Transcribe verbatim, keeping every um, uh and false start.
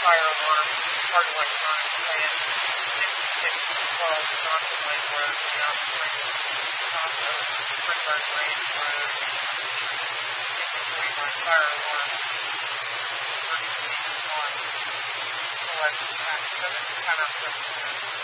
fire alarm, hard electronic plant, fifty-six twelve Johnson Lake Road, South Spring, top of Springburn Range Road, fifty-three my fire alarm, emergency one, select act seven, time out seven.